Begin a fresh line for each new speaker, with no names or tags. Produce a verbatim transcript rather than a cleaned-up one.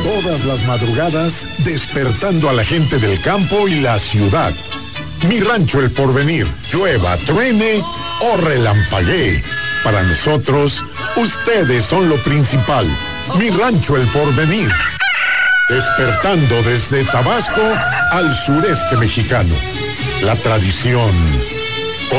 Todas las madrugadas, despertando a la gente del campo y la ciudad. Mi Rancho El Porvenir, llueva, truene o relampaguee. Para nosotros, ustedes son lo principal. Mi Rancho El Porvenir. Despertando desde Tabasco al sureste mexicano. La tradición